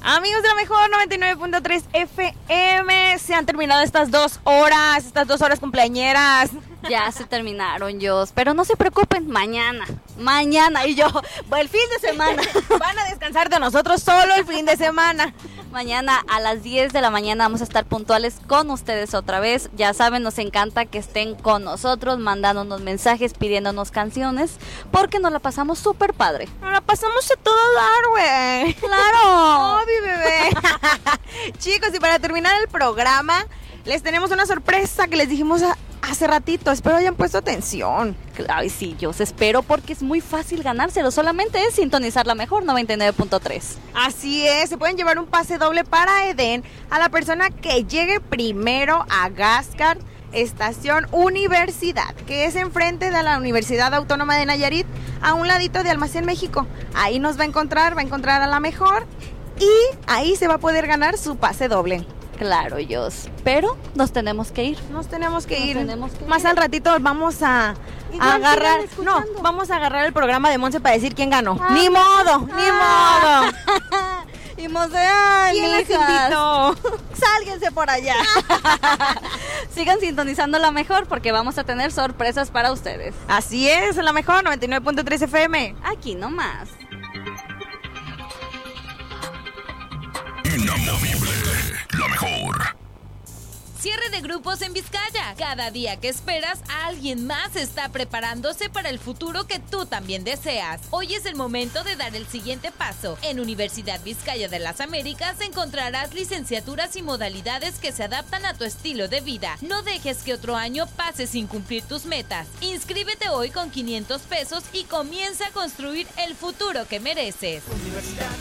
Amigos de la mejor 99.3 FM, se han terminado estas 2 horas cumpleañeras. Ya se terminaron, pero no se preocupen, mañana, y yo, el fin de semana. Van a descansar de nosotros solo el fin de semana. Mañana a las 10 de la mañana vamos a estar puntuales con ustedes otra vez. Ya saben, nos encanta que estén con nosotros, mandándonos mensajes, pidiéndonos canciones, porque nos la pasamos súper padre. Nos la pasamos a todo dar, güey. ¡Claro! ¡Obvio, bebé! Chicos, y para terminar el programa, les tenemos una sorpresa que les dijimos hace ratito. Espero hayan puesto atención. Ay, sí, yo os espero porque es muy fácil ganárselo. Solamente es sintonizar la mejor 99.3. Así es, se pueden llevar un pase doble para Edén a la persona que llegue primero a Gascar, estación Universidad, que es enfrente de la Universidad Autónoma de Nayarit, a un ladito de Almacén México. Ahí nos va a encontrar a la mejor y ahí se va a poder ganar su pase doble. Claro, pero nos tenemos que ir. Nos tenemos que ir. Más al ratito vamos a agarrar. No, vamos a agarrar el programa de Monse para decir quién ganó. ¡Ni modo! Y Monse, ¿quién les invitó? Sálguense por allá. Sigan sintonizando la mejor porque vamos a tener sorpresas para ustedes. Así es, la mejor 99.3 FM. Aquí nomás. Inamovible, la mejor. Cierre de grupos en Vizcaya. Cada día que esperas, alguien más está preparándose para el futuro que tú también deseas. Hoy es el momento de dar el siguiente paso. En Universidad Vizcaya de las Américas encontrarás licenciaturas y modalidades que se adaptan a tu estilo de vida. No dejes que otro año pase sin cumplir tus metas. Inscríbete hoy con 500 pesos y comienza a construir el futuro que mereces.